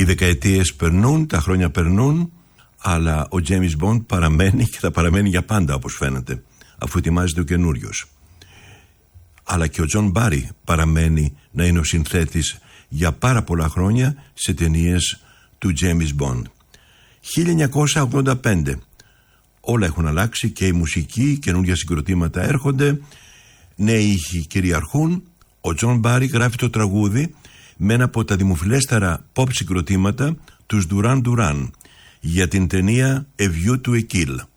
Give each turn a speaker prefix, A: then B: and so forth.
A: Οι δεκαετίες περνούν, τα χρόνια περνούν, αλλά ο James Bond παραμένει και θα παραμένει για πάντα, όπως φαίνεται, αφού ετοιμάζεται ο καινούριος. Αλλά και ο Τζον Μπάρι παραμένει να είναι ο συνθέτης για πάρα πολλά χρόνια σε ταινίες του James Bond. 1985. Όλα έχουν αλλάξει και η μουσική, καινούργια συγκροτήματα έρχονται, νέοι ήχοι κυριαρχούν. Ο Τζον Μπάρι γράφει το τραγούδι με ένα από τα δημοφιλέστερα pop συγκροτήματα, τους Duran Duran, για την ταινία A View to a Kill.